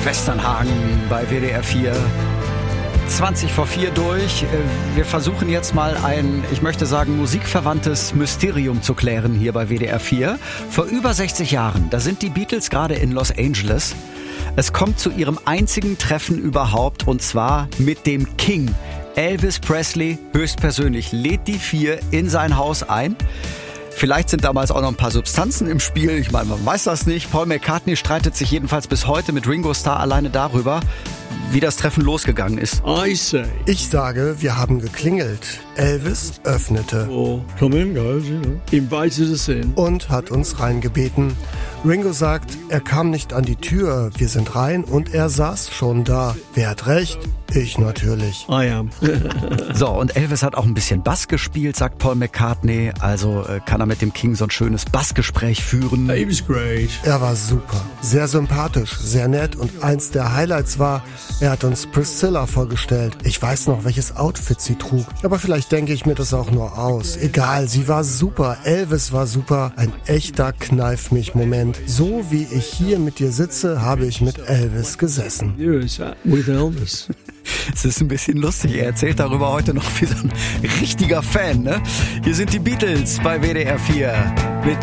Westernhagen bei WDR 4. 20 vor 4 durch. Wir versuchen jetzt mal ein, ich möchte sagen, musikverwandtes Mysterium zu klären hier bei WDR 4. Vor über 60 Jahren, da sind die Beatles gerade in Los Angeles. Es kommt zu ihrem einzigen Treffen überhaupt und zwar mit dem King. Elvis Presley höchstpersönlich lädt die 4 in sein Haus ein. Vielleicht sind damals auch noch ein paar Substanzen im Spiel. Ich meine, man weiß das nicht. Paul McCartney streitet sich jedenfalls bis heute mit Ringo Starr alleine darüber, wie das Treffen losgegangen ist. Ich sage, wir haben geklingelt. Elvis öffnete. Oh, come in, guys, invited us in. Und hat uns reingebeten. Ringo sagt, er kam nicht an die Tür. Wir sind rein und er saß schon da. Wer hat recht? Ich natürlich. I am. So, und Elvis hat auch ein bisschen Bass gespielt, sagt Paul McCartney. Also kann er mit dem King so ein schönes Bassgespräch führen. He was great. Er war super. Sehr sympathisch, sehr nett. Und eins der Highlights war, er hat uns Priscilla vorgestellt. Ich weiß noch, welches Outfit sie trug. Aber vielleicht denke ich mir das auch nur aus. Egal, sie war super. Elvis war super. Ein echter Kneif-mich-Moment. So wie ich hier mit dir sitze, habe ich mit Elvis gesessen. You sat with Elvis. Es ist ein bisschen lustig. Er erzählt darüber heute noch wie so ein richtiger Fan, ne? Hier sind die Beatles bei WDR 4 mit